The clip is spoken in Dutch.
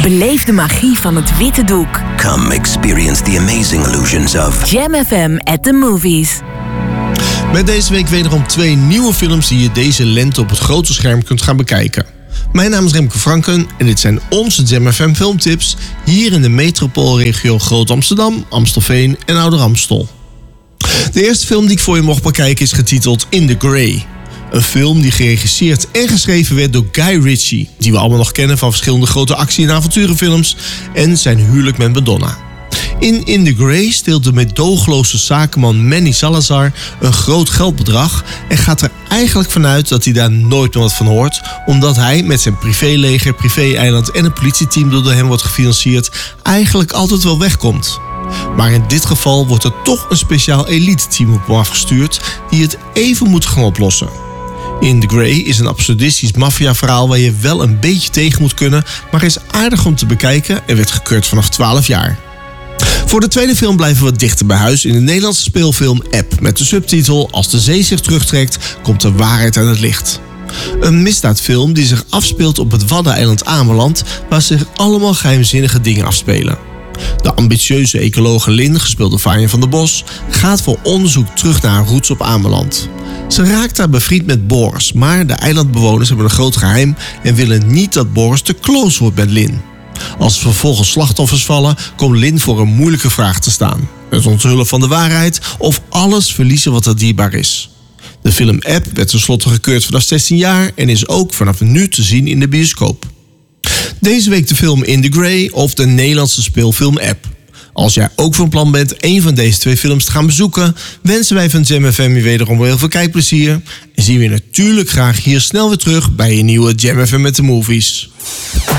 Beleef de magie van het witte doek. Come experience the amazing illusions of Jam FM at the movies. Met deze week wederom 2 nieuwe films die je deze lente op het grote scherm kunt gaan bekijken. Mijn naam is Remke Franken en dit zijn onze Jam FM filmtips hier in de metropoolregio Groot-Amsterdam, Amstelveen en Ouder-Amstel. De eerste film die ik voor je mocht bekijken is getiteld In the Grey. Een film die geregisseerd en geschreven werd door Guy Ritchie, die we allemaal nog kennen van verschillende grote actie- en avonturenfilms en zijn huwelijk met Madonna. In the Grey steelt de meedogenloze zakenman Manny Salazar een groot geldbedrag en gaat er eigenlijk vanuit dat hij daar nooit meer wat van hoort, omdat hij met zijn privéleger, privé-eiland en een politieteam dat door hem wordt gefinancierd eigenlijk altijd wel wegkomt. Maar in dit geval wordt er toch een speciaal elite-team op hem afgestuurd die het even moet gaan oplossen. In the Grey is een absurdistisch maffiaverhaal waar je wel een beetje tegen moet kunnen, maar is aardig om te bekijken en werd gekeurd vanaf 12 jaar. Voor de tweede film blijven we dichter bij huis in de Nederlandse speelfilm App met de subtitel Als de zee zich terugtrekt, komt de waarheid aan het licht. Een misdaadfilm die zich afspeelt op het Waddeneiland Ameland, waar zich allemaal geheimzinnige dingen afspelen. De ambitieuze ecologe Lin, gespeeld door Vanja van der Bos, gaat voor onderzoek terug naar haar roots op Ameland. Ze raakt daar bevriend met Boris, maar de eilandbewoners hebben een groot geheim en willen niet dat Boris te close wordt met Lin. Als er vervolgens slachtoffers vallen, komt Lin voor een moeilijke vraag te staan. Het onthullen van de waarheid of alles verliezen wat er dierbaar is. De film App werd tenslotte gekeurd vanaf 16 jaar en is ook vanaf nu te zien in de bioscoop. Deze week de film In the Grey of de Nederlandse speelfilm App. Als jij ook van plan bent een van deze 2 films te gaan bezoeken, wensen wij van Jam FM je wederom heel veel kijkplezier. En zien we je natuurlijk graag hier snel weer terug bij je nieuwe Jam FM met de movies.